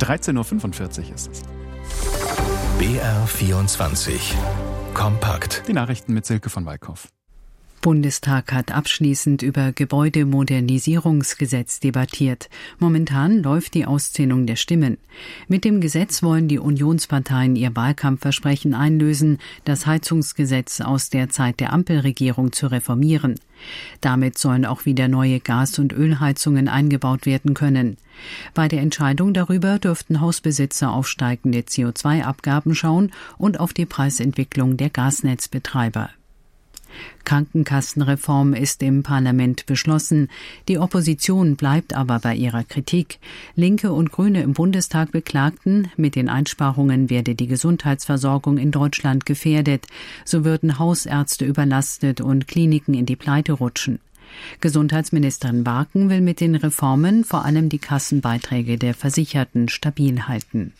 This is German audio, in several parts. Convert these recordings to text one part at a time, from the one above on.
13.45 Uhr ist es. BR24 Kompakt. Die Nachrichten mit Silke von Walkhoff. Bundestag hat abschließend über Gebäudemodernisierungsgesetz debattiert. Momentan läuft die Auszählung der Stimmen. Mit dem Gesetz wollen die Unionsparteien ihr Wahlkampfversprechen einlösen, das Heizungsgesetz aus der Zeit der Ampelregierung zu reformieren. Damit sollen auch wieder neue Gas- und Ölheizungen eingebaut werden können. Bei der Entscheidung darüber dürften Hausbesitzer auf steigende CO2-Abgaben schauen und auf die Preisentwicklung der Gasnetzbetreiber. Krankenkassenreform ist im Parlament beschlossen. Die Opposition bleibt aber bei ihrer Kritik. Linke und Grüne im Bundestag beklagten, mit den Einsparungen werde die Gesundheitsversorgung in Deutschland gefährdet. So würden Hausärzte überlastet und Kliniken in die Pleite rutschen. Gesundheitsministerin Barken will mit den Reformen vor allem die Kassenbeiträge der Versicherten stabil halten.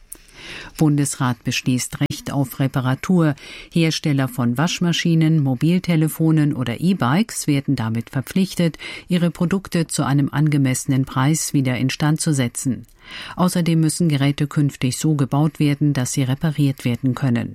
Bundesrat beschließt Recht auf Reparatur. Hersteller von Waschmaschinen, Mobiltelefonen oder E-Bikes werden damit verpflichtet, ihre Produkte zu einem angemessenen Preis wieder instand zu setzen. Außerdem müssen Geräte künftig so gebaut werden, dass sie repariert werden können.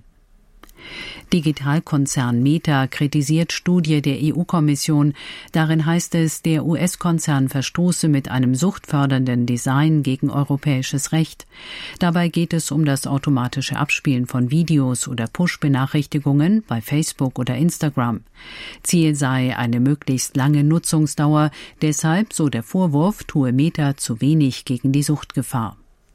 Digitalkonzern Meta kritisiert Studie der EU-Kommission. Darin heißt es, der US-Konzern verstoße mit einem suchtfördernden Design gegen europäisches Recht. Dabei geht es um das automatische Abspielen von Videos oder Push-Benachrichtigungen bei Facebook oder Instagram. Ziel sei eine möglichst lange Nutzungsdauer. Deshalb, so der Vorwurf, tue Meta zu wenig gegen die Suchtgefahr.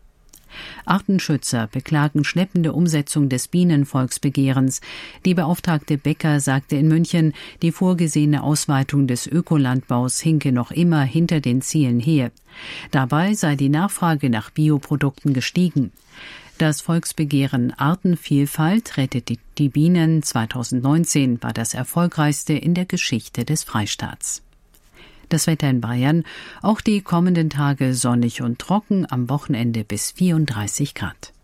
Artenschützer beklagen schleppende Umsetzung des Bienenvolksbegehrens. Die Beauftragte Becker sagte in München, die vorgesehene Ausweitung des Ökolandbaus hinke noch immer hinter den Zielen her. Dabei sei die Nachfrage nach Bioprodukten gestiegen. Das Volksbegehren Artenvielfalt rettet die Bienen 2019 war das erfolgreichste in der Geschichte des Freistaats. Das Wetter in Bayern, auch die kommenden Tage sonnig und trocken, am Wochenende bis 34 Grad.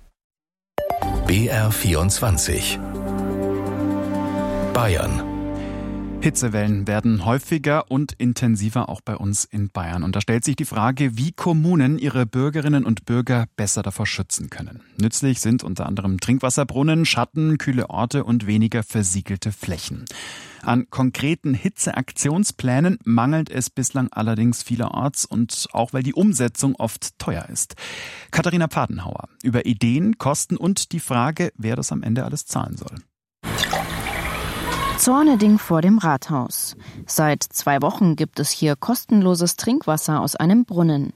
BR24 Bayern. Hitzewellen werden häufiger und intensiver auch bei uns in Bayern. Und da stellt sich die Frage, wie Kommunen ihre Bürgerinnen und Bürger besser davor schützen können. Nützlich sind unter anderem Trinkwasserbrunnen, Schatten, kühle Orte und weniger versiegelte Flächen. An konkreten Hitzeaktionsplänen mangelt es bislang allerdings vielerorts und auch weil die Umsetzung oft teuer ist. Katharina Pfadenhauer über Ideen, Kosten und die Frage, wer das am Ende alles zahlen soll. Zorneding vor dem Rathaus. Seit 2 Wochen gibt es hier kostenloses Trinkwasser aus einem Brunnen.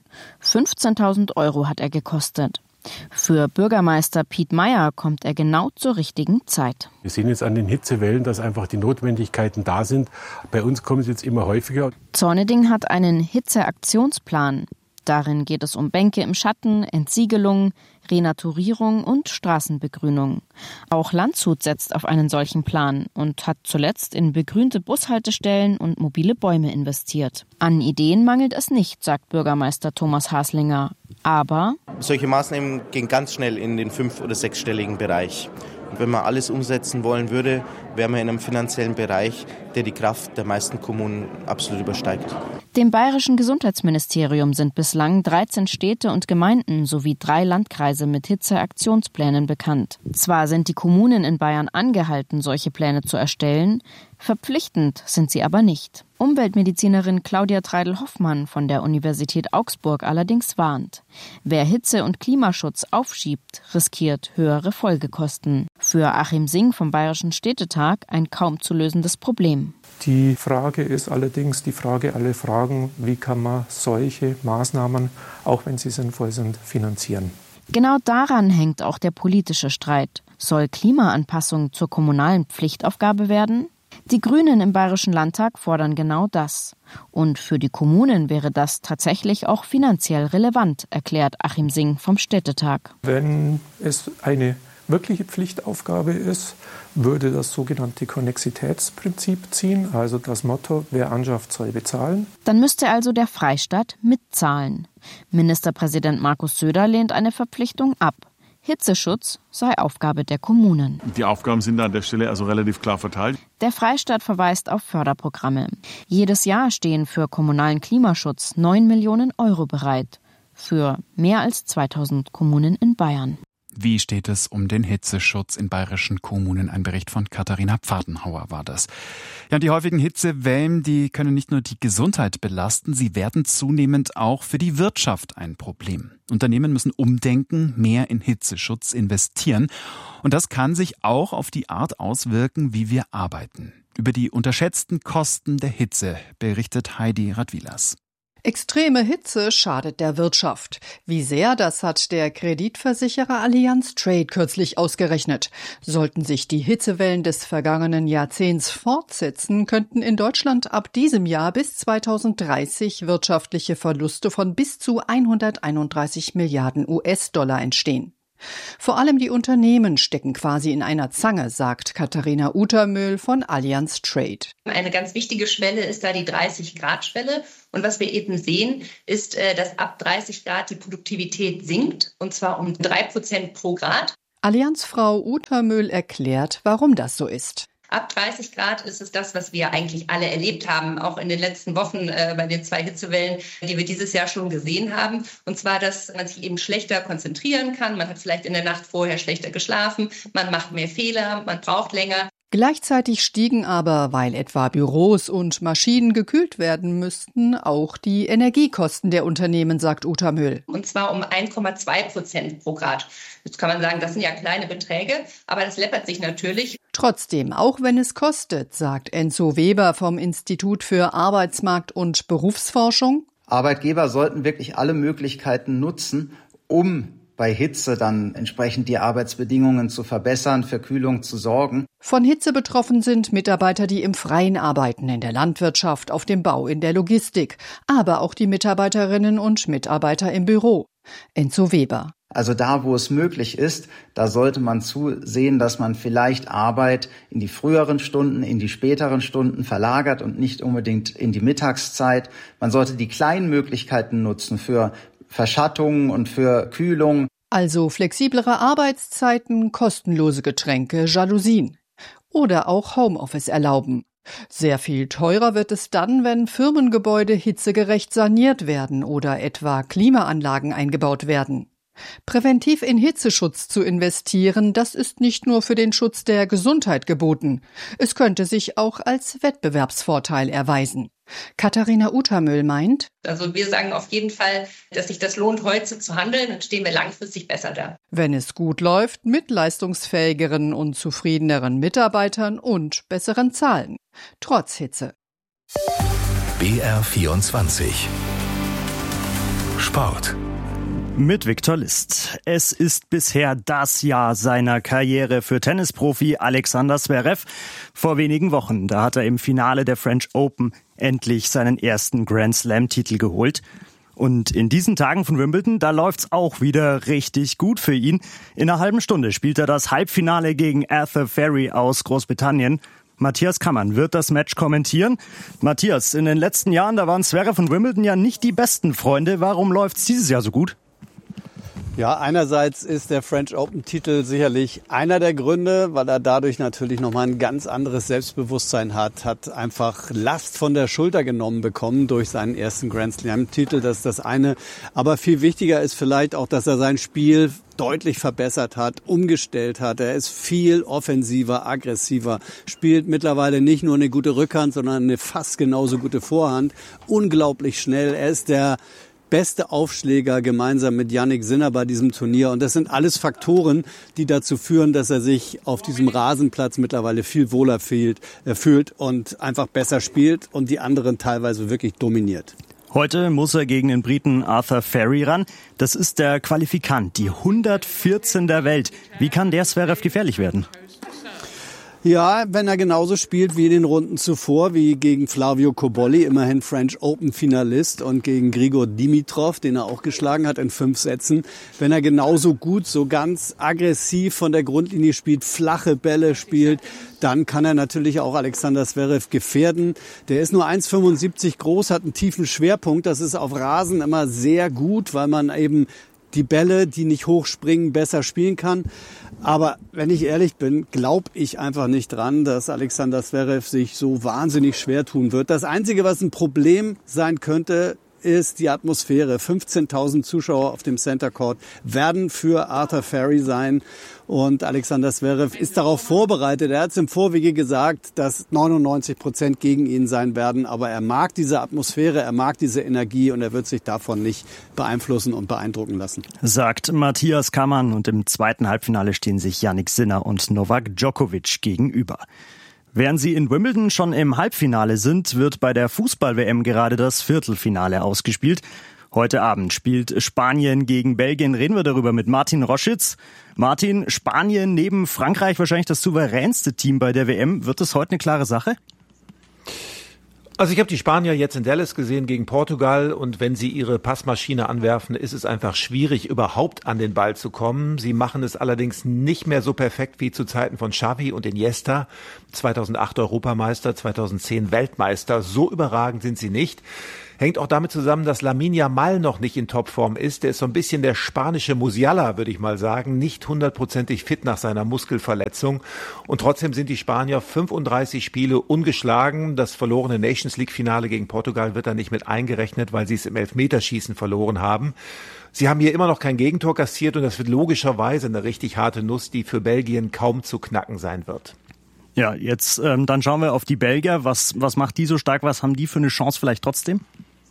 15.000 € hat er gekostet. Für Bürgermeister Piet Meyer kommt er genau zur richtigen Zeit. Wir sehen jetzt an den Hitzewellen, dass einfach die Notwendigkeiten da sind. Bei uns kommen es jetzt immer häufiger. Zorneding hat einen Hitzeaktionsplan. Darin geht es um Bänke im Schatten, Entsiegelung, Renaturierung und Straßenbegrünung. Auch Landshut setzt auf einen solchen Plan und hat zuletzt in begrünte Bushaltestellen und mobile Bäume investiert. An Ideen mangelt es nicht, sagt Bürgermeister Thomas Haslinger. Aber solche Maßnahmen gehen ganz schnell in den 5- oder 6-stelligen Bereich. Und wenn man alles umsetzen wollen würde, wären wir in einem finanziellen Bereich, der die Kraft der meisten Kommunen absolut übersteigt. Dem bayerischen Gesundheitsministerium sind bislang 13 Städte und Gemeinden sowie 3 Landkreise mit Hitzeaktionsplänen bekannt. Zwar sind die Kommunen in Bayern angehalten, solche Pläne zu erstellen, verpflichtend sind sie aber nicht. Umweltmedizinerin Claudia Treidel-Hoffmann von der Universität Augsburg allerdings warnt. Wer Hitze- und Klimaschutz aufschiebt, riskiert höhere Folgekosten. Für Achim Sing vom Bayerischen Städtetag ein kaum zu lösendes Problem. Die Frage ist allerdings die Frage aller Fragen, wie kann man solche Maßnahmen, auch wenn sie sinnvoll sind, finanzieren? Genau daran hängt auch der politische Streit. Soll Klimaanpassung zur kommunalen Pflichtaufgabe werden? Die Grünen im Bayerischen Landtag fordern genau das. Und für die Kommunen wäre das tatsächlich auch finanziell relevant, erklärt Achim Sing vom Städtetag. Wenn es eine wirkliche Pflichtaufgabe ist, würde das sogenannte Konnexitätsprinzip ziehen, also das Motto, wer anschafft, soll bezahlen. Dann müsste also der Freistaat mitzahlen. Ministerpräsident Markus Söder lehnt eine Verpflichtung ab. Hitzeschutz sei Aufgabe der Kommunen. Die Aufgaben sind an der Stelle also relativ klar verteilt. Der Freistaat verweist auf Förderprogramme. Jedes Jahr stehen für kommunalen Klimaschutz 9 Millionen € bereit. für mehr als 2000 Kommunen in Bayern. Wie steht es um den Hitzeschutz in bayerischen Kommunen? Ein Bericht von Katharina Pfadenhauer war das. Ja, die häufigen Hitzewellen, die können nicht nur die Gesundheit belasten, sie werden zunehmend auch für die Wirtschaft ein Problem. Unternehmen müssen umdenken, mehr in Hitzeschutz investieren. Und das kann sich auch auf die Art auswirken, wie wir arbeiten. Über die unterschätzten Kosten der Hitze berichtet Heidi Radwilas. Extreme Hitze schadet der Wirtschaft. Wie sehr, das hat der Kreditversicherer Allianz Trade kürzlich ausgerechnet. Sollten sich die Hitzewellen des vergangenen Jahrzehnts fortsetzen, könnten in Deutschland ab diesem Jahr bis 2030 wirtschaftliche Verluste von bis zu 131 Milliarden US-Dollar entstehen. Vor allem die Unternehmen stecken quasi in einer Zange, sagt Katharina Utermühl von Allianz Trade. Eine ganz wichtige Schwelle ist da die 30-Grad-Schwelle. Und was wir eben sehen, ist, dass ab 30 Grad die Produktivität sinkt, und zwar um 3% pro Grad. Allianzfrau Utermühl erklärt, warum das so ist. Ab 30 Grad ist es das, was wir eigentlich alle erlebt haben, auch in den letzten Wochen bei den 2 Hitzewellen, die wir dieses Jahr schon gesehen haben. Und zwar, dass man sich eben schlechter konzentrieren kann. Man hat vielleicht in der Nacht vorher schlechter geschlafen, man macht mehr Fehler, man braucht länger. Gleichzeitig stiegen aber, weil etwa Büros und Maschinen gekühlt werden müssten, auch die Energiekosten der Unternehmen, sagt Utermühl. Und zwar um 1,2% pro Grad. Jetzt kann man sagen, das sind ja kleine Beträge, aber das läppert sich natürlich. Trotzdem, auch wenn es kostet, sagt Enzo Weber vom Institut für Arbeitsmarkt- und Berufsforschung. Arbeitgeber sollten wirklich alle Möglichkeiten nutzen, um bei Hitze dann entsprechend die Arbeitsbedingungen zu verbessern, für Kühlung zu sorgen. Von Hitze betroffen sind Mitarbeiter, die im Freien arbeiten, in der Landwirtschaft, auf dem Bau, in der Logistik, aber auch die Mitarbeiterinnen und Mitarbeiter im Büro. Enzo Weber. Also da, wo es möglich ist, da sollte man zusehen, dass man vielleicht Arbeit in die früheren Stunden, in die späteren Stunden verlagert und nicht unbedingt in die Mittagszeit. Man sollte die kleinen Möglichkeiten nutzen für Verschattung und für Kühlung. Also flexiblere Arbeitszeiten, kostenlose Getränke, Jalousien. Oder auch Homeoffice erlauben. Sehr viel teurer wird es dann, wenn Firmengebäude hitzegerecht saniert werden oder etwa Klimaanlagen eingebaut werden. Präventiv in Hitzeschutz zu investieren, das ist nicht nur für den Schutz der Gesundheit geboten. Es könnte sich auch als Wettbewerbsvorteil erweisen. Katharina Utermühl meint, also wir sagen auf jeden Fall, dass sich das lohnt, heute zu handeln, dann stehen wir langfristig besser da. Wenn es gut läuft, mit leistungsfähigeren und zufriedeneren Mitarbeitern und besseren Zahlen. Trotz Hitze. BR24 Sport. Mit Viktor List. Es ist bisher das Jahr seiner Karriere für Tennisprofi Alexander Zverev. Vor wenigen Wochen, da hat er im Finale der French Open endlich seinen ersten Grand Slam-Titel geholt. Und in diesen Tagen von Wimbledon, da läuft's auch wieder richtig gut für ihn. In einer halben Stunde spielt er das Halbfinale gegen Arthur Ferry aus Großbritannien. Matthias Kammann wird das Match kommentieren. Matthias, in den letzten Jahren, da waren Zverev und Wimbledon ja nicht die besten Freunde. Warum läuft's dieses Jahr so gut? Ja, einerseits ist der French Open-Titel sicherlich einer der Gründe, weil er dadurch natürlich nochmal ein ganz anderes Selbstbewusstsein hat einfach Last von der Schulter genommen bekommen durch seinen ersten Grand Slam-Titel. Das ist das eine. Aber viel wichtiger ist vielleicht auch, dass er sein Spiel deutlich verbessert hat, umgestellt hat. Er ist viel offensiver, aggressiver, spielt mittlerweile nicht nur eine gute Rückhand, sondern eine fast genauso gute Vorhand. Unglaublich schnell. Er ist der beste Aufschläger gemeinsam mit Jannik Sinner bei diesem Turnier. Und das sind alles Faktoren, die dazu führen, dass er sich auf diesem Rasenplatz mittlerweile viel wohler fühlt und einfach besser spielt und die anderen teilweise wirklich dominiert. Heute muss er gegen den Briten Arthur Ferry ran. Das ist der Qualifikant, die 114 der Welt. Wie kann der Zverev gefährlich werden? Ja, wenn er genauso spielt wie in den Runden zuvor, wie gegen Flavio Cobolli, immerhin French Open Finalist, und gegen Grigor Dimitrov, den er auch geschlagen hat in 5 Sätzen. Wenn er genauso gut, so ganz aggressiv von der Grundlinie spielt, flache Bälle spielt, dann kann er natürlich auch Alexander Zverev gefährden. Der ist nur 1,75 groß, hat einen tiefen Schwerpunkt. Das ist auf Rasen immer sehr gut, weil man eben die Bälle, die nicht hochspringen, besser spielen kann. Aber wenn ich ehrlich bin, glaube ich einfach nicht dran, dass Alexander Zverev sich so wahnsinnig schwer tun wird. Das Einzige, was ein Problem sein könnte, ist die Atmosphäre. 15.000 Zuschauer auf dem Center Court werden für Arthur Ferry sein. Und Alexander Zverev ist darauf vorbereitet. Er hat es im Vorwege gesagt, dass 99% gegen ihn sein werden. Aber er mag diese Atmosphäre, er mag diese Energie und er wird sich davon nicht beeinflussen und beeindrucken lassen. Sagt Matthias Kammann. Und im zweiten Halbfinale stehen sich Jannik Sinner und Novak Djokovic gegenüber. Während sie in Wimbledon schon im Halbfinale sind, wird bei der Fußball-WM gerade das Viertelfinale ausgespielt. Heute Abend spielt Spanien gegen Belgien. Reden wir darüber mit Martin Roschitz. Martin, Spanien neben Frankreich wahrscheinlich das souveränste Team bei der WM. Wird es heute eine klare Sache? Also ich habe die Spanier jetzt in Dallas gesehen gegen Portugal und wenn sie ihre Passmaschine anwerfen, ist es einfach schwierig, überhaupt an den Ball zu kommen. Sie machen es allerdings nicht mehr so perfekt wie zu Zeiten von Xavi und Iniesta, 2008 Europameister, 2010 Weltmeister. So überragend sind sie nicht. Hängt auch damit zusammen, dass Lamine Yamal noch nicht in Topform ist. Der ist so ein bisschen der spanische Musiala, würde ich mal sagen. Nicht 100%ig fit nach seiner Muskelverletzung. Und trotzdem sind die Spanier 35 Spiele ungeschlagen. Das verlorene Nations League-Finale gegen Portugal wird da nicht mit eingerechnet, weil sie es im Elfmeterschießen verloren haben. Sie haben hier immer noch kein Gegentor kassiert und das wird logischerweise eine richtig harte Nuss, die für Belgien kaum zu knacken sein wird. Ja, jetzt dann schauen wir auf die Belgier. Was macht die so stark? Was haben die für eine Chance vielleicht trotzdem?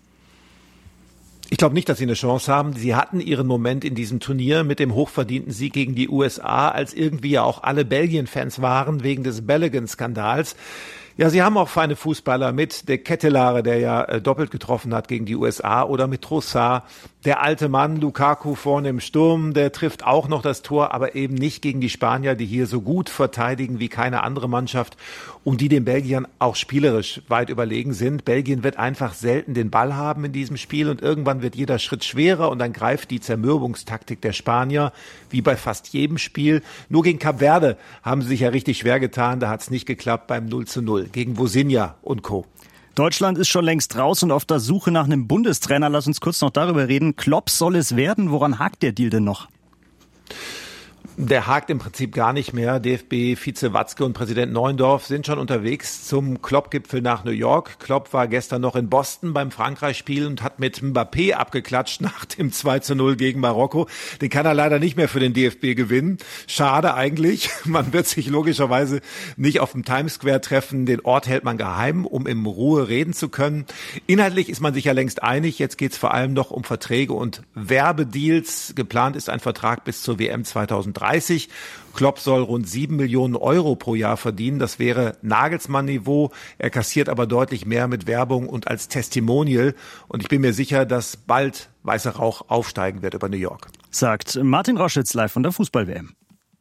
Ich glaube nicht, dass sie eine Chance haben. Sie hatten ihren Moment in diesem Turnier mit dem hochverdienten Sieg gegen die USA, als irgendwie ja auch alle Belgien-Fans waren wegen des Belligan-Skandals. Ja, sie haben auch feine Fußballer mit De Ketelaere, der ja doppelt getroffen hat gegen die USA, oder mit Trossard. Der alte Mann Lukaku vorne im Sturm, der trifft auch noch das Tor, aber eben nicht gegen die Spanier, die hier so gut verteidigen wie keine andere Mannschaft und die den Belgiern auch spielerisch weit überlegen sind. Belgien wird einfach selten den Ball haben in diesem Spiel und irgendwann wird jeder Schritt schwerer und dann greift die Zermürbungstaktik der Spanier, wie bei fast jedem Spiel. Nur gegen Kap Verde haben sie sich ja richtig schwer getan, da hat es nicht geklappt beim 0:0 gegen Vosinha und Co. Deutschland ist schon längst raus und auf der Suche nach einem Bundestrainer. Lass uns kurz noch darüber reden. Klopp soll es werden. Woran hakt der Deal denn noch? Der hakt im Prinzip gar nicht mehr. DFB-Vize Watzke und Präsident Neuendorf sind schon unterwegs zum Klopp-Gipfel nach New York. Klopp war gestern noch in Boston beim Frankreich-Spiel und hat mit Mbappé abgeklatscht nach dem 2:0 gegen Marokko. Den kann er leider nicht mehr für den DFB gewinnen. Schade eigentlich. Man wird sich logischerweise nicht auf dem Times Square treffen. Den Ort hält man geheim, um in Ruhe reden zu können. Inhaltlich ist man sich ja längst einig. Jetzt geht es vor allem noch um Verträge und Werbedeals. Geplant ist ein Vertrag bis zur WM 2030. Klopp soll rund 7 Millionen Euro pro Jahr verdienen. Das wäre Nagelsmann-Niveau. Er kassiert aber deutlich mehr mit Werbung und als Testimonial. Und ich bin mir sicher, dass bald weißer Rauch aufsteigen wird über New York. Sagt Martin Roschitz live von der Fußball-WM.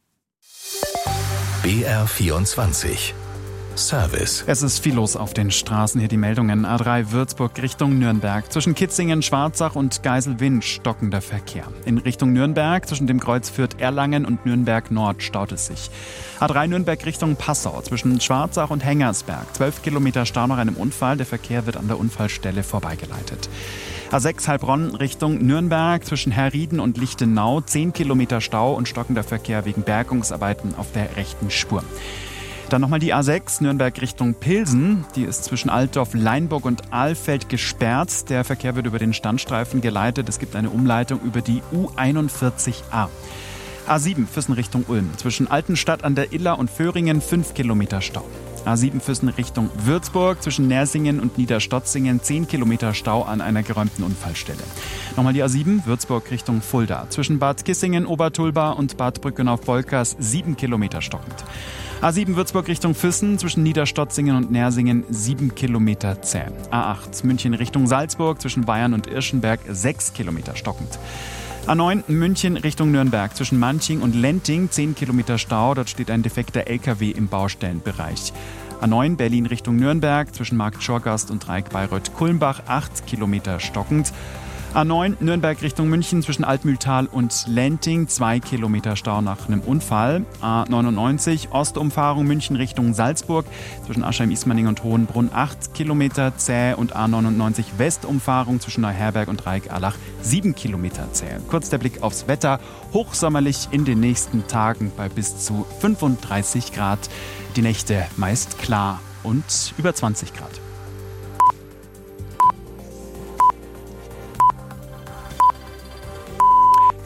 BR24 Service. Es ist viel los auf den Straßen. Hier die Meldungen. A3 Würzburg Richtung Nürnberg. Zwischen Kitzingen, Schwarzach und Geiselwind stockender Verkehr. In Richtung Nürnberg zwischen dem Kreuz Fürth-Erlangen und Nürnberg Nord staut es sich. A3 Nürnberg Richtung Passau. Zwischen Schwarzach und Hengersberg. 12 Kilometer Stau nach einem Unfall. Der Verkehr wird an der Unfallstelle vorbeigeleitet. A6 Heilbronn Richtung Nürnberg. Zwischen Herrieden und Lichtenau. 10 Kilometer Stau und stockender Verkehr wegen Bergungsarbeiten auf der rechten Spur. Dann nochmal die A6 Nürnberg Richtung Pilsen. Die ist zwischen Altdorf, Leinburg und Ahlfeld gesperrt. Der Verkehr wird über den Standstreifen geleitet. Es gibt eine Umleitung über die U41a. A7 Füssen Richtung Ulm. Zwischen Altenstadt an der Iller und Föhringen 5 Kilometer Stau. A7 Füssen Richtung Würzburg. Zwischen Nersingen und Niederstotzingen 10 Kilometer Stau an einer geräumten Unfallstelle. Nochmal die A7 Würzburg Richtung Fulda. Zwischen Bad Kissingen, Obertulba und Bad Brückenau-Bolkers 7 Kilometer stockend. A7 Würzburg Richtung Füssen, zwischen Niederstotzingen und Nersingen 7 Kilometer zäh. A8 München Richtung Salzburg, zwischen Bayern und Irschenberg 6 Kilometer stockend. A9 München Richtung Nürnberg, zwischen Manching und Lenting 10 Kilometer Stau, dort steht ein defekter LKW im Baustellenbereich. A9 Berlin Richtung Nürnberg, zwischen Markt Schorgast und Dreieck Bayreuth-Kulmbach 8 Kilometer stockend. A9 Nürnberg Richtung München zwischen Altmühltal und Lenting 2 Kilometer Stau nach einem Unfall. A99 Ostumfahrung München Richtung Salzburg zwischen Aschheim-Ismaning und Hohenbrunn 8 Kilometer zäh und A99 Westumfahrung zwischen Neuherberg und Dreieck-Allach 7 Kilometer zäh. Kurz der Blick aufs Wetter. Hochsommerlich in den nächsten Tagen bei bis zu 35 Grad. Die Nächte meist klar und über 20 Grad.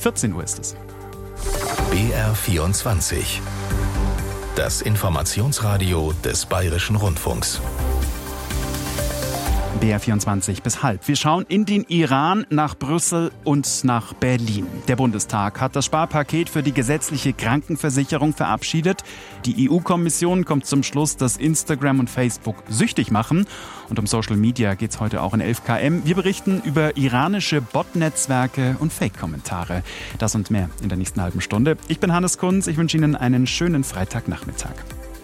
14 Uhr ist es. BR24. Das Informationsradio des Bayerischen Rundfunks. BR24 bis halb. Wir schauen in den Iran, nach Brüssel und nach Berlin. Der Bundestag hat das Sparpaket für die gesetzliche Krankenversicherung verabschiedet. Die EU-Kommission kommt zum Schluss, dass Instagram und Facebook süchtig machen. Und um Social Media geht es heute auch in 11KM. Wir berichten über iranische Bot-Netzwerke und Fake-Kommentare. Das und mehr in der nächsten halben Stunde. Ich bin Hannes Kunz. Ich wünsche Ihnen einen schönen Freitagnachmittag.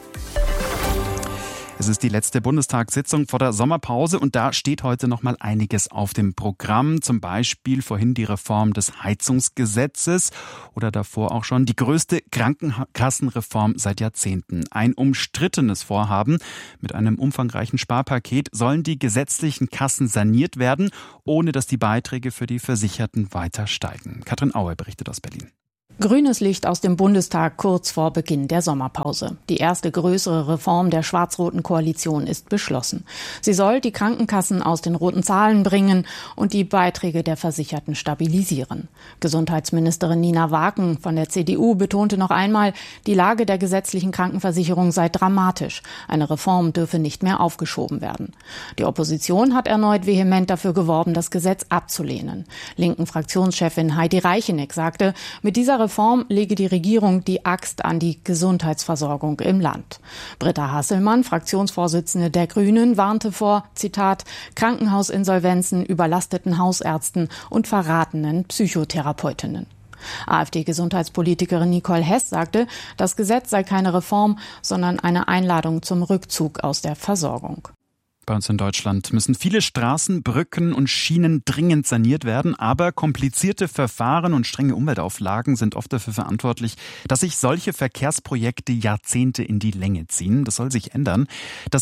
Es ist die letzte Bundestagssitzung vor der Sommerpause und da steht heute noch mal einiges auf dem Programm. Zum Beispiel vorhin die Reform des Heizungsgesetzes oder davor auch schon die größte Krankenkassenreform seit Jahrzehnten. Ein umstrittenes Vorhaben. Mit einem umfangreichen Sparpaket sollen die gesetzlichen Kassen saniert werden, ohne dass die Beiträge für die Versicherten weiter steigen. Katrin Auer berichtet aus Berlin. Grünes Licht aus dem Bundestag kurz vor Beginn der Sommerpause. Die erste größere Reform der schwarz-roten Koalition ist beschlossen. Sie soll die Krankenkassen aus den roten Zahlen bringen und die Beiträge der Versicherten stabilisieren. Gesundheitsministerin Nina Waken von der CDU betonte noch einmal, die Lage der gesetzlichen Krankenversicherung sei dramatisch. Eine Reform dürfe nicht mehr aufgeschoben werden. Die Opposition hat erneut vehement dafür geworben, das Gesetz abzulehnen. Linken Fraktionschefin Heidi Reicheneck sagte, mit dieser Reform lege die Regierung die Axt an die Gesundheitsversorgung im Land. Britta Hasselmann, Fraktionsvorsitzende der Grünen, warnte vor, Zitat, Krankenhausinsolvenzen, überlasteten Hausärzten und verratenen Psychotherapeutinnen. AfD-Gesundheitspolitikerin Nicole Hess sagte, das Gesetz sei keine Reform, sondern eine Einladung zum Rückzug aus der Versorgung. Bei uns in Deutschland müssen viele Straßen, Brücken und Schienen dringend saniert werden, aber komplizierte Verfahren und strenge Umweltauflagen sind oft dafür verantwortlich, dass sich solche Verkehrsprojekte Jahrzehnte in die Länge ziehen. Das soll sich ändern. Das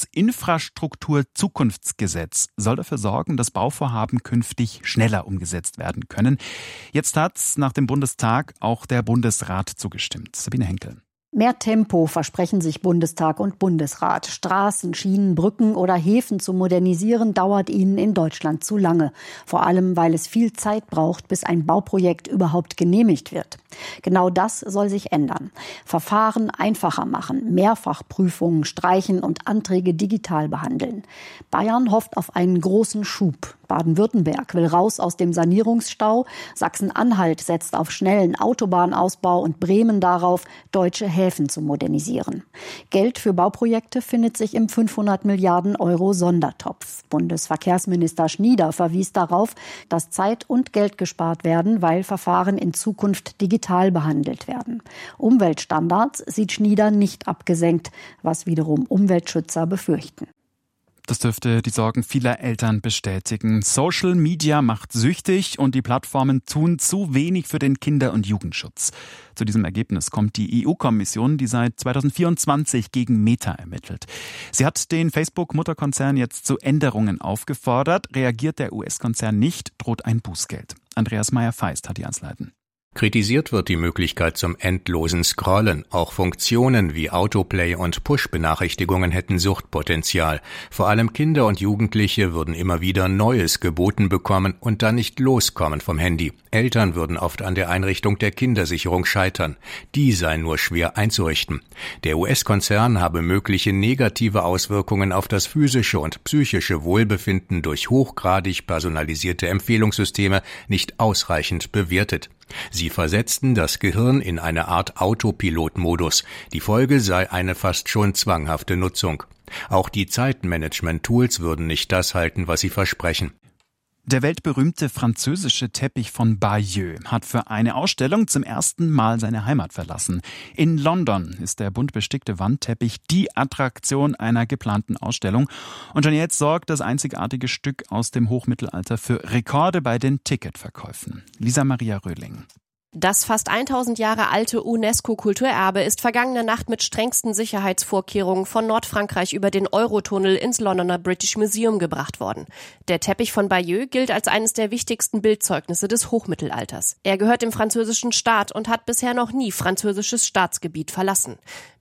Infrastrukturzukunftsgesetz soll dafür sorgen, dass Bauvorhaben künftig schneller umgesetzt werden können. Jetzt hat nach dem Bundestag auch der Bundesrat zugestimmt. Sabine Henkel. Mehr Tempo versprechen sich Bundestag und Bundesrat. Straßen, Schienen, Brücken oder Häfen zu modernisieren, dauert ihnen in Deutschland zu lange. Vor allem, weil es viel Zeit braucht, bis ein Bauprojekt überhaupt genehmigt wird. Genau das soll sich ändern. Verfahren einfacher machen, Mehrfachprüfungen streichen und Anträge digital behandeln. Bayern hofft auf einen großen Schub. Baden-Württemberg will raus aus dem Sanierungsstau. Sachsen-Anhalt setzt auf schnellen Autobahnausbau und Bremen darauf, deutsche Häfen zu modernisieren. Geld für Bauprojekte findet sich im 500 Milliarden Euro Sondertopf. Bundesverkehrsminister Schnieder verwies darauf, dass Zeit und Geld gespart werden, weil Verfahren in Zukunft digital behandelt werden. Umweltstandards sieht Schnieder nicht abgesenkt, was wiederum Umweltschützer befürchten. Das dürfte die Sorgen vieler Eltern bestätigen. Social Media macht süchtig und die Plattformen tun zu wenig für den Kinder- und Jugendschutz. Zu diesem Ergebnis kommt die EU-Kommission, die seit 2024 gegen Meta ermittelt. Sie hat den Facebook-Mutterkonzern jetzt zu Änderungen aufgefordert. Reagiert der US-Konzern nicht, droht ein Bußgeld. Andreas Meyer-Feist hat die Einzelheiten. Kritisiert wird die Möglichkeit zum endlosen Scrollen. Auch Funktionen wie Autoplay und Push-Benachrichtigungen hätten Suchtpotenzial. Vor allem Kinder und Jugendliche würden immer wieder Neues geboten bekommen und dann nicht loskommen vom Handy. Eltern würden oft an der Einrichtung der Kindersicherung scheitern. Die sei nur schwer einzurichten. Der US-Konzern habe mögliche negative Auswirkungen auf das physische und psychische Wohlbefinden durch hochgradig personalisierte Empfehlungssysteme nicht ausreichend bewertet. Sie versetzten das Gehirn in eine Art Autopilot-Modus. Die Folge sei eine fast schon zwanghafte Nutzung. Auch die Zeitmanagement-Tools würden nicht das halten, was sie versprechen. Der weltberühmte französische Teppich von Bayeux hat für eine Ausstellung zum ersten Mal seine Heimat verlassen. In London ist der bunt bestickte Wandteppich die Attraktion einer geplanten Ausstellung. Und schon jetzt sorgt das einzigartige Stück aus dem Hochmittelalter für Rekorde bei den Ticketverkäufen. Lisa Maria Röhling. Das fast 1000 Jahre alte UNESCO-Kulturerbe ist vergangene Nacht mit strengsten Sicherheitsvorkehrungen von Nordfrankreich über den Eurotunnel ins Londoner British Museum gebracht worden. Der Teppich von Bayeux gilt als eines der wichtigsten Bildzeugnisse des Hochmittelalters. Er gehört dem französischen Staat und hat bisher noch nie französisches Staatsgebiet verlassen.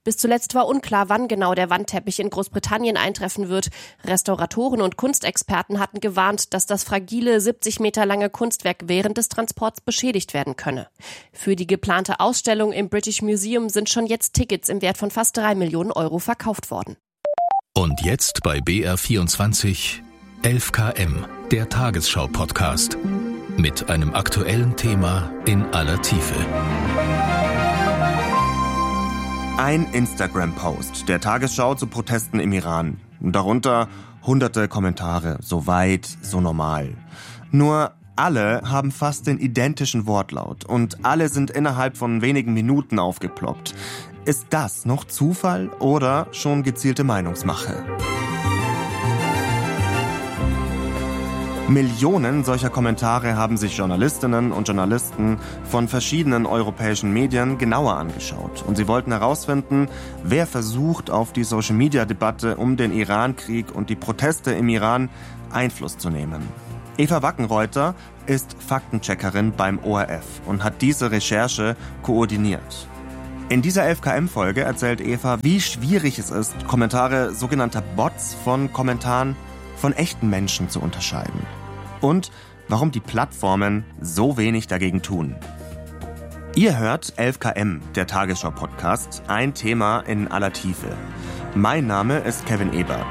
Bis zuletzt war unklar, wann genau der Wandteppich in Großbritannien eintreffen wird. Restauratoren und Kunstexperten hatten gewarnt, dass das fragile 70 Meter lange Kunstwerk während des Transports beschädigt werden könne. Für die geplante Ausstellung im British Museum sind schon jetzt Tickets im Wert von fast 3 Millionen Euro verkauft worden. Und jetzt bei BR24 11KM, der Tagesschau-Podcast. Mit einem aktuellen Thema in aller Tiefe. Ein Instagram-Post der Tagesschau zu Protesten im Iran. Darunter hunderte Kommentare, so weit, so normal. Nur alle haben fast den identischen Wortlaut und alle sind innerhalb von wenigen Minuten aufgeploppt. Ist das noch Zufall oder schon gezielte Meinungsmache? Millionen solcher Kommentare haben sich Journalistinnen und Journalisten von verschiedenen europäischen Medien genauer angeschaut. Und sie wollten herausfinden, wer versucht, auf die Social-Media-Debatte um den Iran-Krieg und die Proteste im Iran Einfluss zu nehmen. Eva Wackenreuther ist Faktencheckerin beim ORF und hat diese Recherche koordiniert. In dieser 11KM-Folge erzählt Eva, wie schwierig es ist, Kommentare sogenannter Bots von Kommentaren von echten Menschen zu unterscheiden. Und warum die Plattformen so wenig dagegen tun. Ihr hört 11KM, der Tagesschau-Podcast, ein Thema in aller Tiefe. Mein Name ist Kevin Ebert.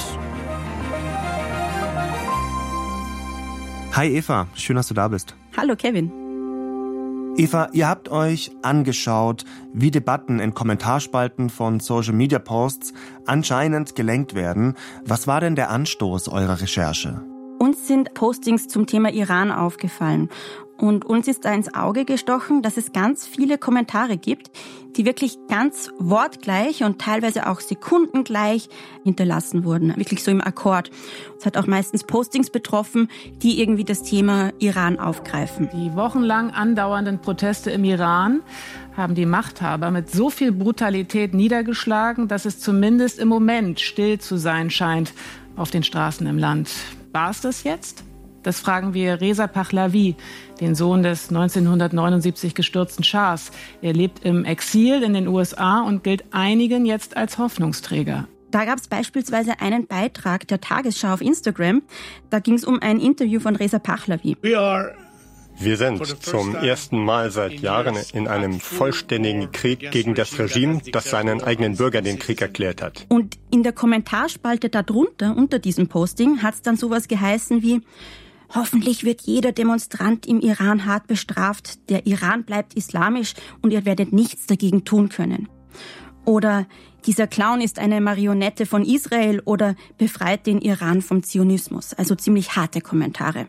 Hi Eva, schön, dass du da bist. Hallo Kevin. Eva, ihr habt euch angeschaut, wie Debatten in Kommentarspalten von Social-Media-Posts anscheinend gelenkt werden. Was war denn der Anstoß eurer Recherche? Uns sind Postings zum Thema Iran aufgefallen. Und uns ist da ins Auge gestochen, dass es ganz viele Kommentare gibt, die wirklich ganz wortgleich und teilweise auch sekundengleich hinterlassen wurden. Wirklich so im Akkord. Es hat auch meistens Postings betroffen, die irgendwie das Thema Iran aufgreifen. Die wochenlang andauernden Proteste im Iran haben die Machthaber mit so viel Brutalität niedergeschlagen, dass es zumindest im Moment still zu sein scheint auf den Straßen im Land. War es das jetzt? Das fragen wir Reza Pahlavi, den Sohn des 1979 gestürzten Schahs. Er lebt im Exil in den USA und gilt einigen jetzt als Hoffnungsträger. Da gab es beispielsweise einen Beitrag der Tagesschau auf Instagram. Da ging es um ein Interview von Reza Pahlavi. Wir sind zum ersten Mal seit Jahren in einem vollständigen Krieg gegen das Regime, das seinen eigenen Bürgern den Krieg erklärt hat. Und in der Kommentarspalte darunter, unter diesem Posting, hat es dann sowas geheißen wie: Hoffentlich wird jeder Demonstrant im Iran hart bestraft. Der Iran bleibt islamisch und ihr werdet nichts dagegen tun können. Oder dieser Clown ist eine Marionette von Israel oder befreit den Iran vom Zionismus. Also ziemlich harte Kommentare.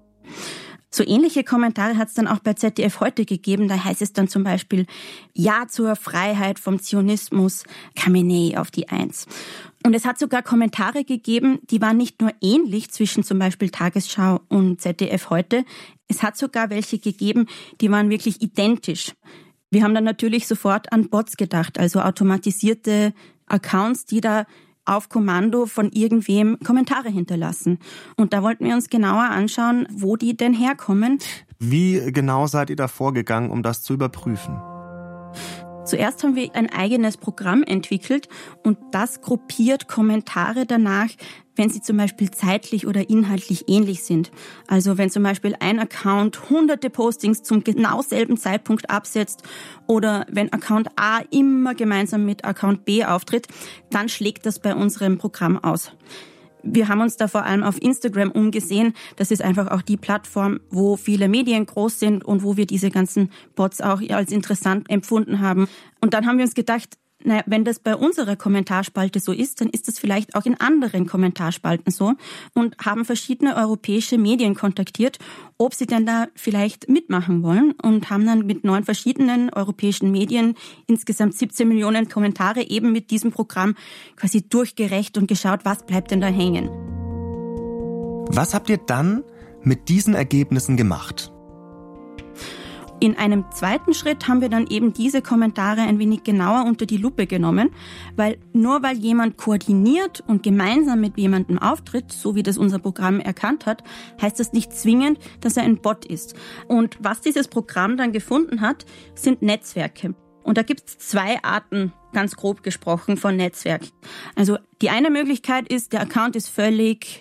So ähnliche Kommentare hat es dann auch bei ZDF heute gegeben. Da heißt es dann zum Beispiel: Ja zur Freiheit vom Zionismus, Khamenei auf die 1. Und es hat sogar Kommentare gegeben, die waren nicht nur ähnlich zwischen zum Beispiel Tagesschau und ZDF heute. Es hat sogar welche gegeben, die waren wirklich identisch. Wir haben dann natürlich sofort an Bots gedacht, also automatisierte Accounts, die da auf Kommando von irgendwem Kommentare hinterlassen. Und da wollten wir uns genauer anschauen, wo die denn herkommen. Wie genau seid ihr da vorgegangen, um das zu überprüfen? Zuerst haben wir ein eigenes Programm entwickelt und das gruppiert Kommentare danach, wenn sie zum Beispiel zeitlich oder inhaltlich ähnlich sind. Also wenn zum Beispiel ein Account hunderte Postings zum genau selben Zeitpunkt absetzt oder wenn Account A immer gemeinsam mit Account B auftritt, dann schlägt das bei unserem Programm aus. Wir haben uns da vor allem auf Instagram umgesehen. Das ist einfach auch die Plattform, wo viele Medien groß sind und wo wir diese ganzen Bots auch als interessant empfunden haben. Und dann haben wir uns gedacht, naja, wenn das bei unserer Kommentarspalte so ist, dann ist das vielleicht auch in anderen Kommentarspalten so und haben verschiedene europäische Medien kontaktiert, ob sie denn da vielleicht mitmachen wollen und haben dann mit 9 verschiedenen europäischen Medien insgesamt 17 Millionen Kommentare eben mit diesem Programm quasi durchgerecht und geschaut, was bleibt denn da hängen. Was habt ihr dann mit diesen Ergebnissen gemacht? In einem zweiten Schritt haben wir dann eben diese Kommentare ein wenig genauer unter die Lupe genommen, weil nur weil jemand koordiniert und gemeinsam mit jemandem auftritt, so wie das unser Programm erkannt hat, heißt das nicht zwingend, dass er ein Bot ist. Und was dieses Programm dann gefunden hat, sind Netzwerke. Und da gibt es 2 Arten, ganz grob gesprochen, von Netzwerk. Also die eine Möglichkeit ist, der Account ist völlig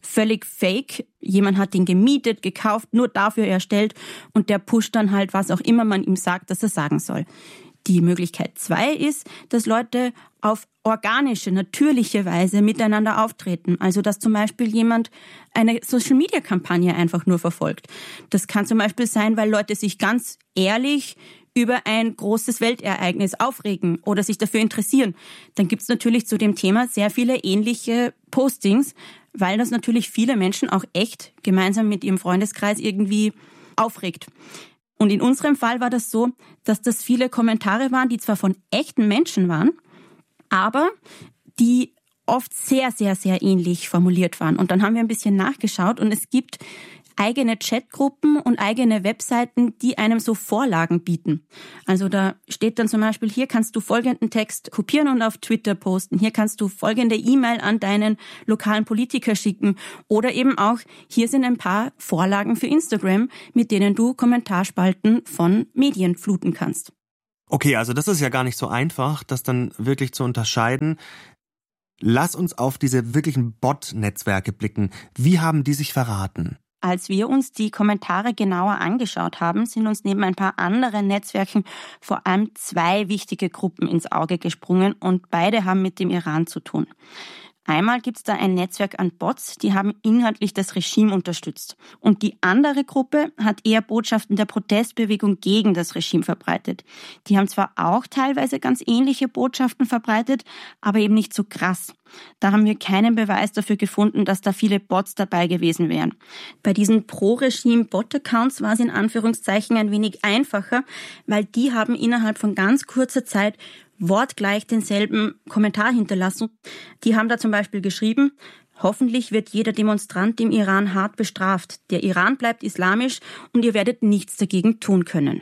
fake. Jemand hat den gemietet, gekauft, nur dafür erstellt und der pusht dann halt, was auch immer man ihm sagt, dass er sagen soll. Die Möglichkeit 2 ist, dass Leute auf organische, natürliche Weise miteinander auftreten. Also dass zum Beispiel jemand eine Social-Media-Kampagne einfach nur verfolgt. Das kann zum Beispiel sein, weil Leute sich ganz ehrlich über ein großes Weltereignis aufregen oder sich dafür interessieren. Dann gibt's natürlich zu dem Thema sehr viele ähnliche Postings, weil das natürlich viele Menschen auch echt gemeinsam mit ihrem Freundeskreis irgendwie aufregt. Und in unserem Fall war das so, dass das viele Kommentare waren, die zwar von echten Menschen waren, aber die oft sehr, sehr, sehr ähnlich formuliert waren. Und dann haben wir ein bisschen nachgeschaut und es gibt eigene Chatgruppen und eigene Webseiten, die einem so Vorlagen bieten. Also da steht dann zum Beispiel, hier kannst du folgenden Text kopieren und auf Twitter posten. Hier kannst du folgende E-Mail an deinen lokalen Politiker schicken. Oder eben auch, hier sind ein paar Vorlagen für Instagram, mit denen du Kommentarspalten von Medien fluten kannst. Okay, also das ist ja gar nicht so einfach, das dann wirklich zu unterscheiden. Lass uns auf diese wirklichen Bot-Netzwerke blicken. Wie haben die sich verraten? Als wir uns die Kommentare genauer angeschaut haben, sind uns neben ein paar anderen Netzwerken vor allem 2 wichtige Gruppen ins Auge gesprungen und beide haben mit dem Iran zu tun. Einmal gibt es da ein Netzwerk an Bots, die haben inhaltlich das Regime unterstützt. Und die andere Gruppe hat eher Botschaften der Protestbewegung gegen das Regime verbreitet. Die haben zwar auch teilweise ganz ähnliche Botschaften verbreitet, aber eben nicht so krass. Da haben wir keinen Beweis dafür gefunden, dass da viele Bots dabei gewesen wären. Bei diesen Pro-Regime-Bot-Accounts war es in Anführungszeichen ein wenig einfacher, weil die haben innerhalb von ganz kurzer Zeit wortgleich denselben Kommentar hinterlassen. Die haben da zum Beispiel geschrieben, hoffentlich wird jeder Demonstrant im Iran hart bestraft. Der Iran bleibt islamisch und ihr werdet nichts dagegen tun können.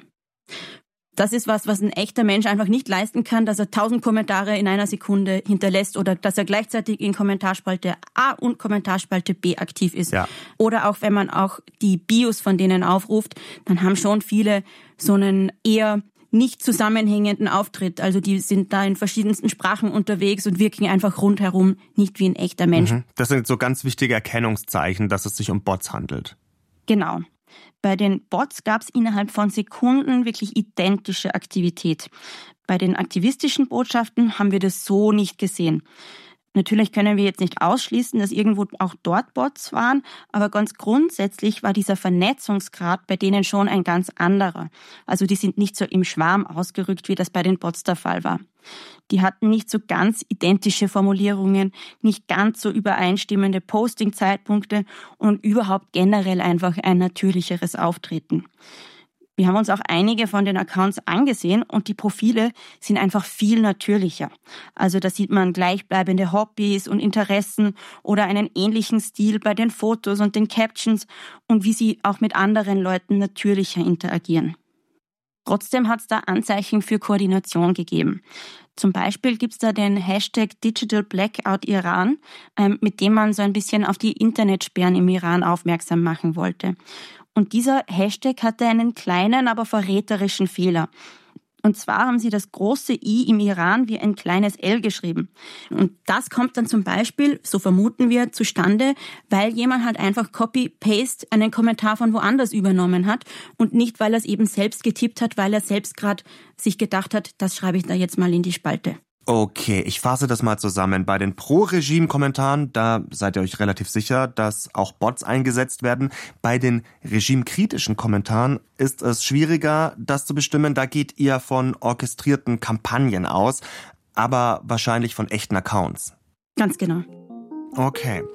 Das ist was ein echter Mensch einfach nicht leisten kann, dass er 1000 Kommentare in einer Sekunde hinterlässt oder dass er gleichzeitig in Kommentarspalte A und Kommentarspalte B aktiv ist. Ja. Oder auch wenn man auch die Bios von denen aufruft, dann haben schon viele so einen eher nicht zusammenhängenden Auftritt. Also die sind da in verschiedensten Sprachen unterwegs und wirken einfach rundherum nicht wie ein echter Mensch. Das sind so ganz wichtige Erkennungszeichen, dass es sich um Bots handelt. Genau. Bei den Bots gab es innerhalb von Sekunden wirklich identische Aktivität. Bei den aktivistischen Botschaften haben wir das so nicht gesehen. Natürlich können wir jetzt nicht ausschließen, dass irgendwo auch dort Bots waren, aber ganz grundsätzlich war dieser Vernetzungsgrad bei denen schon ein ganz anderer. Also die sind nicht so im Schwarm ausgerückt, wie das bei den Bots der Fall war. Die hatten nicht so ganz identische Formulierungen, nicht ganz so übereinstimmende Posting-Zeitpunkte und überhaupt generell einfach ein natürlicheres Auftreten. Wir haben uns auch einige von den Accounts angesehen und die Profile sind einfach viel natürlicher. Also da sieht man gleichbleibende Hobbys und Interessen oder einen ähnlichen Stil bei den Fotos und den Captions und wie sie auch mit anderen Leuten natürlicher interagieren. Trotzdem hat es da Anzeichen für Koordination gegeben. Zum Beispiel gibt es da den Hashtag Digital Blackout Iran, mit dem man so ein bisschen auf die Internetsperren im Iran aufmerksam machen wollte. Und dieser Hashtag hatte einen kleinen, aber verräterischen Fehler. Und zwar haben sie das große I im Iran wie ein kleines L geschrieben. Und das kommt dann zum Beispiel, so vermuten wir, zustande, weil jemand halt einfach Copy-Paste einen Kommentar von woanders übernommen hat und nicht, weil er es eben selbst getippt hat, weil er selbst gerade sich gedacht hat, das schreibe ich da jetzt mal in die Spalte. Okay, ich fasse das mal zusammen. Bei den Pro-Regime-Kommentaren, da seid ihr euch relativ sicher, dass auch Bots eingesetzt werden. Bei den regimekritischen Kommentaren ist es schwieriger, das zu bestimmen. Da geht ihr von orchestrierten Kampagnen aus, aber wahrscheinlich von echten Accounts. Ganz genau. Okay.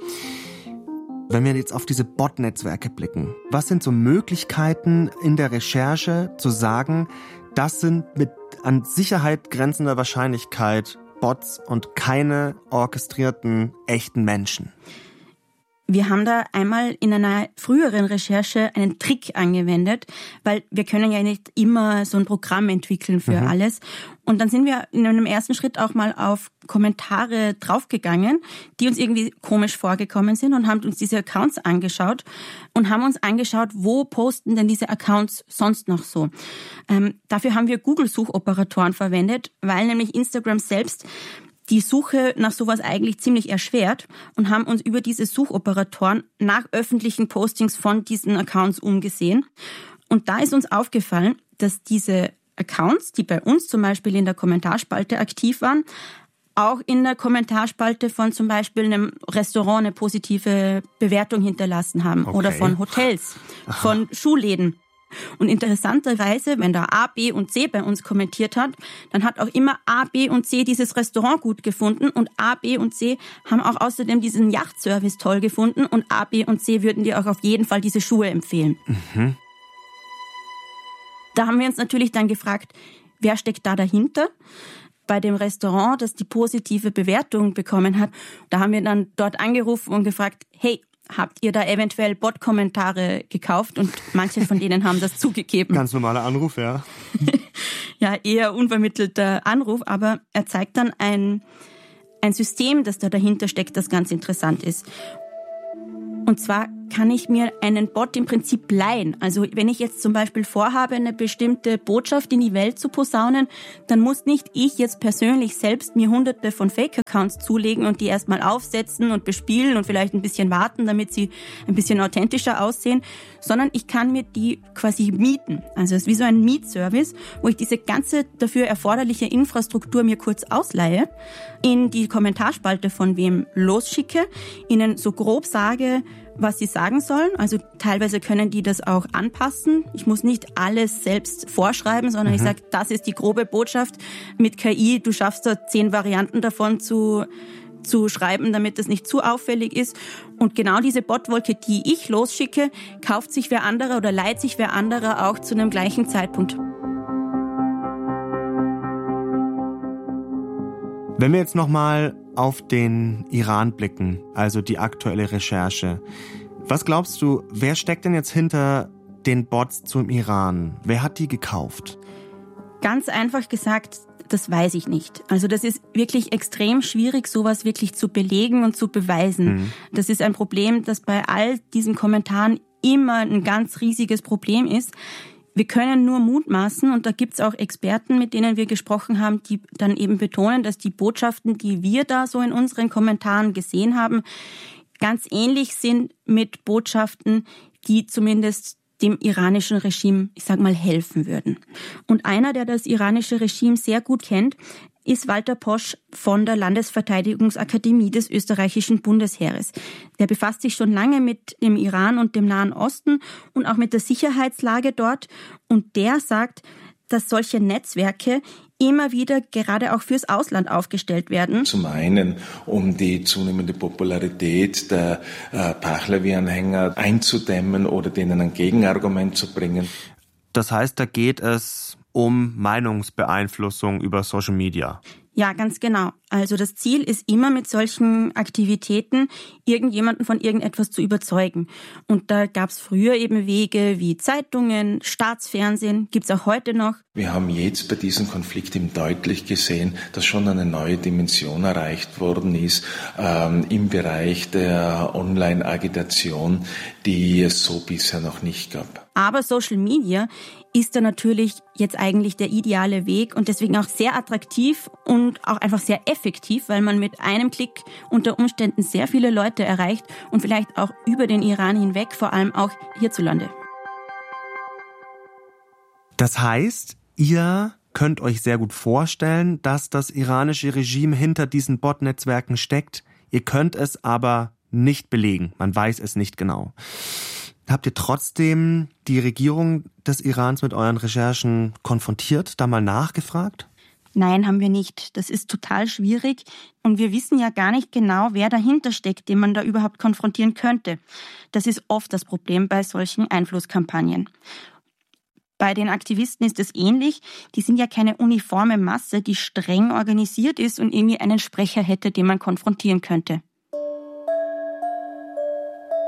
Wenn wir jetzt auf diese Bot-Netzwerke blicken, was sind so Möglichkeiten in der Recherche zu sagen, das sind mit an Sicherheit grenzender Wahrscheinlichkeit Bots und keine orchestrierten, echten Menschen? Wir haben da einmal in einer früheren Recherche einen Trick angewendet, weil wir können ja nicht immer so ein Programm entwickeln für alles. Und dann sind wir in einem ersten Schritt auch mal auf Kommentare draufgegangen, die uns irgendwie komisch vorgekommen sind und haben uns diese Accounts angeschaut und haben uns angeschaut, wo posten denn diese Accounts sonst noch so. Dafür haben wir Google-Suchoperatoren verwendet, weil nämlich Instagram selbst die Suche nach sowas eigentlich ziemlich erschwert und haben uns über diese Suchoperatoren nach öffentlichen Postings von diesen Accounts umgesehen. Und da ist uns aufgefallen, dass diese Accounts, die bei uns zum Beispiel in der Kommentarspalte aktiv waren, auch in der Kommentarspalte von zum Beispiel einem Restaurant eine positive Bewertung hinterlassen haben oder von Hotels, von Schuhläden. Und interessanterweise, wenn da A, B und C bei uns kommentiert hat, dann hat auch immer A, B und C dieses Restaurant gut gefunden und A, B und C haben auch außerdem diesen Yachtservice toll gefunden und A, B und C würden dir auch auf jeden Fall diese Schuhe empfehlen. Da haben wir uns natürlich dann gefragt, wer steckt da dahinter? Bei dem Restaurant, das die positive Bewertung bekommen hat, da haben wir dann dort angerufen und gefragt, hey, habt ihr da eventuell Bot-Kommentare gekauft? Und manche von denen haben das zugegeben. Ganz normaler Anruf, ja. Ja, eher unvermittelter Anruf, aber er zeigt dann ein System, das da dahinter steckt, das ganz interessant ist. Und zwar kann ich mir einen Bot im Prinzip leihen. Also wenn ich jetzt zum Beispiel vorhabe, eine bestimmte Botschaft in die Welt zu posaunen, dann muss nicht ich jetzt persönlich selbst mir hunderte von Fake-Accounts zulegen und die erstmal aufsetzen und bespielen und vielleicht ein bisschen warten, damit sie ein bisschen authentischer aussehen, sondern ich kann mir die quasi mieten. Also es ist wie so ein Mietservice, wo ich diese ganze dafür erforderliche Infrastruktur mir kurz ausleihe, in die Kommentarspalte von wem losschicke, ihnen so grob sage, was sie sagen sollen. Also teilweise können die das auch anpassen. Ich muss nicht alles selbst vorschreiben, sondern ich sage, das ist die grobe Botschaft. Mit KI, du schaffst da 10 Varianten davon zu schreiben, damit das nicht zu auffällig ist. Und genau diese Botwolke, die ich losschicke, kauft sich wer anderer oder leiht sich wer anderer auch zu einem gleichen Zeitpunkt. Wenn wir jetzt nochmal auf den Iran blicken, also die aktuelle Recherche, was glaubst du, wer steckt denn jetzt hinter den Bots zum Iran? Wer hat die gekauft? Ganz einfach gesagt, das weiß ich nicht. Also das ist wirklich extrem schwierig, sowas wirklich zu belegen und zu beweisen. Das ist ein Problem, das bei all diesen Kommentaren immer ein ganz riesiges Problem ist. Wir können nur mutmaßen und da gibt's auch Experten, mit denen wir gesprochen haben, die dann eben betonen, dass die Botschaften, die wir da so in unseren Kommentaren gesehen haben, ganz ähnlich sind mit Botschaften, die zumindest dem iranischen Regime, ich sag mal, helfen würden. Und einer, der das iranische Regime sehr gut kennt, ist Walter Posch von der Landesverteidigungsakademie des österreichischen Bundesheeres. Der befasst sich schon lange mit dem Iran und dem Nahen Osten und auch mit der Sicherheitslage dort. Und der sagt, dass solche Netzwerke immer wieder gerade auch fürs Ausland aufgestellt werden. Zum einen, um die zunehmende Popularität der Pahlavi-Anhänger einzudämmen oder denen ein Gegenargument zu bringen. Das heißt, da geht es um Meinungsbeeinflussung über Social Media. Ja, ganz genau. Also das Ziel ist immer mit solchen Aktivitäten irgendjemanden von irgendetwas zu überzeugen. Und da gab es früher eben Wege wie Zeitungen, Staatsfernsehen, gibt's auch heute noch. Wir haben jetzt bei diesem Konflikt eben deutlich gesehen, dass schon eine neue Dimension erreicht worden ist im Bereich der Online-Agitation, die es so bisher noch nicht gab. Aber Social Media ist da natürlich jetzt eigentlich der ideale Weg und deswegen auch sehr attraktiv und auch einfach sehr effektiv, weil man mit einem Klick unter Umständen sehr viele Leute erreicht und vielleicht auch über den Iran hinweg, vor allem auch hierzulande. Das heißt, ihr könnt euch sehr gut vorstellen, dass das iranische Regime hinter diesen Bot-Netzwerken steckt. Ihr könnt es aber nicht belegen. Man weiß es nicht genau. Habt ihr trotzdem die Regierung des Irans mit euren Recherchen konfrontiert, da mal nachgefragt? Nein, haben wir nicht. Das ist total schwierig und wir wissen ja gar nicht genau, wer dahinter steckt, den man da überhaupt konfrontieren könnte. Das ist oft das Problem bei solchen Einflusskampagnen. Bei den Aktivisten ist es ähnlich. Die sind ja keine uniforme Masse, die streng organisiert ist und irgendwie einen Sprecher hätte, den man konfrontieren könnte.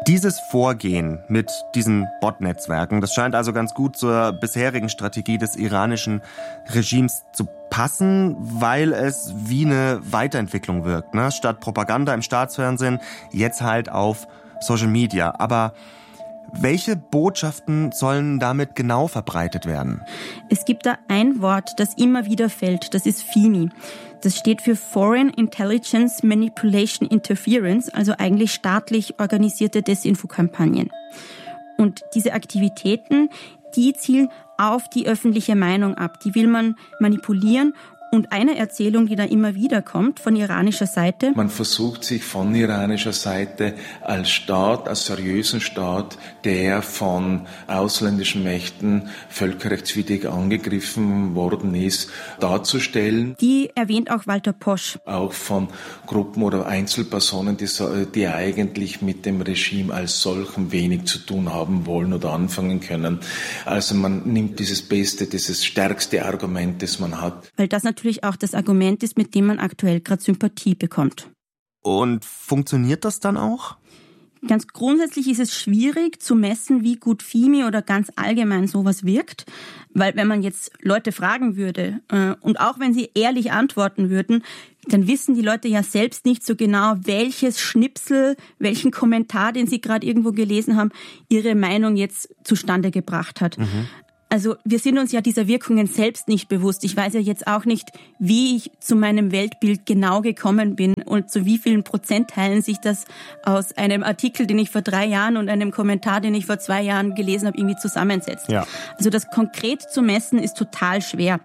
Dieses Vorgehen mit diesen Bot-Netzwerken, das scheint also ganz gut zur bisherigen Strategie des iranischen Regimes zu passen, weil es wie eine Weiterentwicklung wirkt, ne? Statt Propaganda im Staatsfernsehen, jetzt halt auf Social Media. Aber welche Botschaften sollen damit genau verbreitet werden? Es gibt da ein Wort, das immer wieder fällt, das ist FIMI. Das steht für Foreign Intelligence Manipulation Interference, also eigentlich staatlich organisierte Desinfokampagnen. Und diese Aktivitäten, die zielen auf die öffentliche Meinung ab. Die will man manipulieren. Und eine Erzählung, die da immer wieder kommt von iranischer Seite. Man versucht sich von iranischer Seite als Staat, als seriösen Staat, der von ausländischen Mächten völkerrechtswidrig angegriffen worden ist, darzustellen. Die erwähnt auch Walter Posch. Auch von Gruppen oder Einzelpersonen, die eigentlich mit dem Regime als solchem wenig zu tun haben wollen oder anfangen können. Also man nimmt dieses beste, dieses stärkste Argument, das man hat. Weil das natürlich auch das Argument ist, mit dem man aktuell gerade Sympathie bekommt. Und funktioniert das dann auch? Ganz grundsätzlich ist es schwierig zu messen, wie gut FIMI oder ganz allgemein sowas wirkt. Weil wenn man jetzt Leute fragen würde und auch wenn sie ehrlich antworten würden, dann wissen die Leute ja selbst nicht so genau, welches Schnipsel, welchen Kommentar, den sie gerade irgendwo gelesen haben, ihre Meinung jetzt zustande gebracht hat. Also wir sind uns ja dieser Wirkungen selbst nicht bewusst. Ich weiß ja jetzt auch nicht, wie ich zu meinem Weltbild genau gekommen bin und zu wie vielen Prozentteilen sich das aus einem Artikel, den ich vor 3 Jahren und einem Kommentar, den ich vor 2 Jahren gelesen habe, irgendwie zusammensetzt. Ja. Also das konkret zu messen ist total schwer.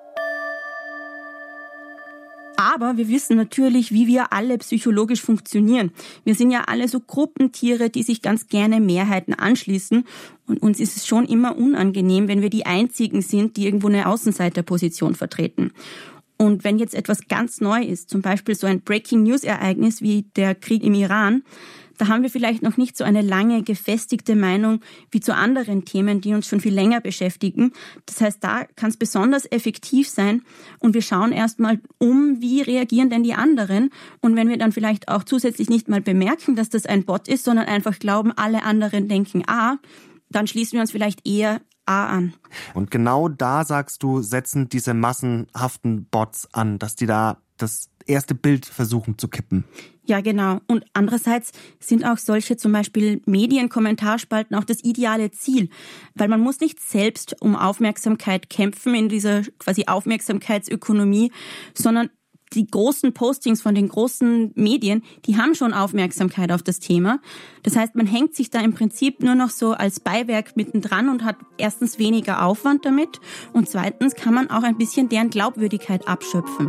Aber wir wissen natürlich, wie wir alle psychologisch funktionieren. Wir sind ja alle so Gruppentiere, die sich ganz gerne Mehrheiten anschließen. Und uns ist es schon immer unangenehm, wenn wir die Einzigen sind, die irgendwo eine Außenseiterposition vertreten. Und wenn jetzt etwas ganz neu ist, zum Beispiel so ein Breaking-News-Ereignis wie der Krieg im Iran, da haben wir vielleicht noch nicht so eine lange gefestigte Meinung wie zu anderen Themen, die uns schon viel länger beschäftigen. Das heißt, da kann es besonders effektiv sein und wir schauen erstmal wie reagieren denn die anderen? Und wenn wir dann vielleicht auch zusätzlich nicht mal bemerken, dass das ein Bot ist, sondern einfach glauben, alle anderen denken A, dann schließen wir uns vielleicht eher A an. Und genau da, sagst du, setzen diese massenhaften Bots an, dass die da das erste Bild versuchen zu kippen. Ja, genau. Und andererseits sind auch solche zum Beispiel Medienkommentarspalten auch das ideale Ziel. Weil man muss nicht selbst um Aufmerksamkeit kämpfen in dieser quasi Aufmerksamkeitsökonomie, sondern die großen Postings von den großen Medien, die haben schon Aufmerksamkeit auf das Thema. Das heißt, man hängt sich da im Prinzip nur noch so als Beiwerk mittendran und hat erstens weniger Aufwand damit und zweitens kann man auch ein bisschen deren Glaubwürdigkeit abschöpfen.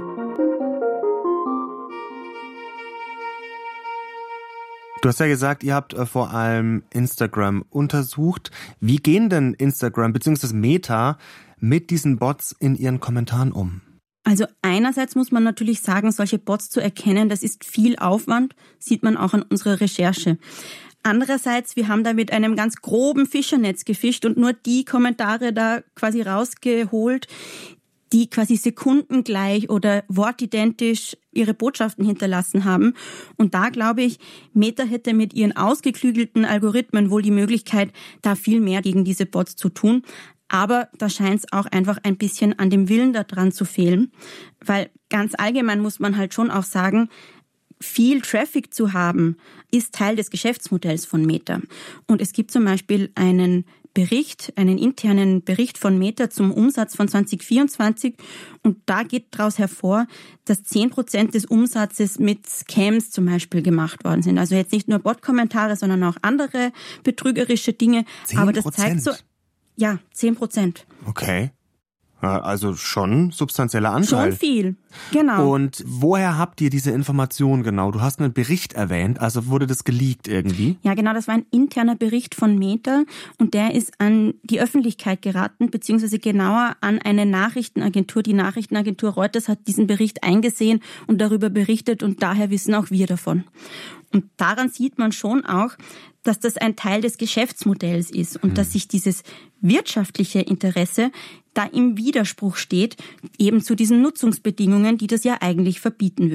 Du hast ja gesagt, ihr habt vor allem Instagram untersucht. Wie gehen denn Instagram bzw. Meta mit diesen Bots in ihren Kommentaren um? Also einerseits muss man natürlich sagen, solche Bots zu erkennen, das ist viel Aufwand, sieht man auch an unserer Recherche. Andererseits, wir haben da mit einem ganz groben Fischernetz gefischt und nur die Kommentare da quasi rausgeholt, die quasi sekundengleich oder wortidentisch ihre Botschaften hinterlassen haben. Und da glaube ich, Meta hätte mit ihren ausgeklügelten Algorithmen wohl die Möglichkeit, da viel mehr gegen diese Bots zu tun. Aber da scheint es auch einfach ein bisschen an dem Willen daran zu fehlen. Weil ganz allgemein muss man halt schon auch sagen, viel Traffic zu haben, ist Teil des Geschäftsmodells von Meta. Und es gibt zum Beispiel einen internen Bericht von Meta zum Umsatz von 2024 und da geht daraus hervor, dass 10% des Umsatzes mit Scams zum Beispiel gemacht worden sind. Also jetzt nicht nur Bot-Kommentare, sondern auch andere betrügerische Dinge. 10%? Aber das zeigt so, ja, 10%. Okay. Also schon substanzieller Anteil. Schon viel, genau. Und woher habt ihr diese Information genau? Du hast einen Bericht erwähnt, also wurde das geleakt irgendwie? Ja, genau, das war ein interner Bericht von Meta und der ist an die Öffentlichkeit geraten, beziehungsweise genauer an eine Nachrichtenagentur. Die Nachrichtenagentur Reuters hat diesen Bericht eingesehen und darüber berichtet und daher wissen auch wir davon. Und daran sieht man schon auch, dass das ein Teil des Geschäftsmodells ist und dass sich dieses wirtschaftliche Interesse da im Widerspruch steht, eben zu diesen Nutzungsbedingungen, die das ja eigentlich verbieten würde.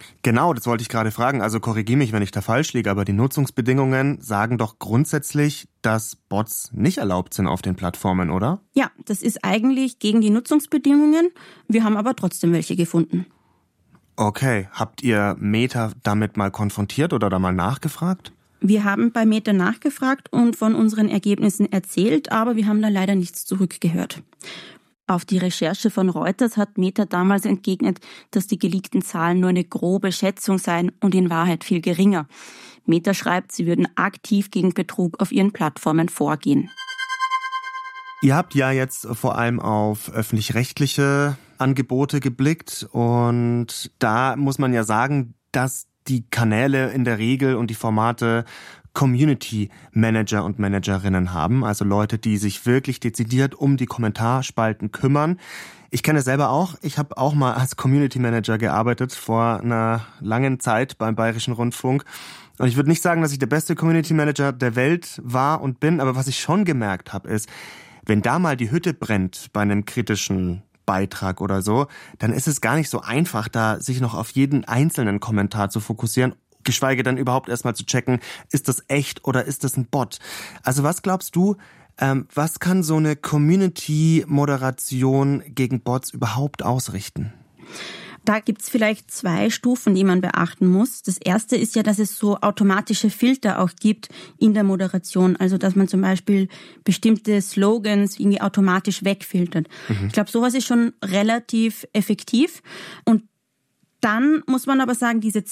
Genau, das wollte ich gerade fragen. Also korrigiere mich, wenn ich da falsch liege, aber die Nutzungsbedingungen sagen doch grundsätzlich, dass Bots nicht erlaubt sind auf den Plattformen, oder? Ja, das ist eigentlich gegen die Nutzungsbedingungen. Wir haben aber trotzdem welche gefunden. Okay, habt ihr Meta damit mal konfrontiert oder da mal nachgefragt? Wir haben bei Meta nachgefragt und von unseren Ergebnissen erzählt, aber wir haben da leider nichts zurückgehört. Auf die Recherche von Reuters hat Meta damals entgegnet, dass die geleakten Zahlen nur eine grobe Schätzung seien und in Wahrheit viel geringer. Meta schreibt, sie würden aktiv gegen Betrug auf ihren Plattformen vorgehen. Ihr habt ja jetzt vor allem auf öffentlich-rechtliche Angebote geblickt und da muss man ja sagen, dass die Kanäle in der Regel und die Formate Community Manager und Managerinnen haben, also Leute, die sich wirklich dezidiert um die Kommentarspalten kümmern. Ich kenne es selber auch. Ich habe auch mal als Community Manager gearbeitet vor einer langen Zeit beim Bayerischen Rundfunk. Und ich würde nicht sagen, dass ich der beste Community Manager der Welt war und bin, aber was ich schon gemerkt habe, ist, wenn da mal die Hütte brennt bei einem kritischen Beitrag oder so, dann ist es gar nicht so einfach, da sich noch auf jeden einzelnen Kommentar zu fokussieren, geschweige denn überhaupt erstmal zu checken, ist das echt oder ist das ein Bot? Also was glaubst du, was kann so eine Community-Moderation gegen Bots überhaupt ausrichten? Da gibt's vielleicht 2 Stufen, die man beachten muss. Das erste ist ja, dass es so automatische Filter auch gibt in der Moderation. Also dass man zum Beispiel bestimmte Slogans irgendwie automatisch wegfiltert. Ich glaube, sowas ist schon relativ effektiv. Und dann muss man aber sagen, diese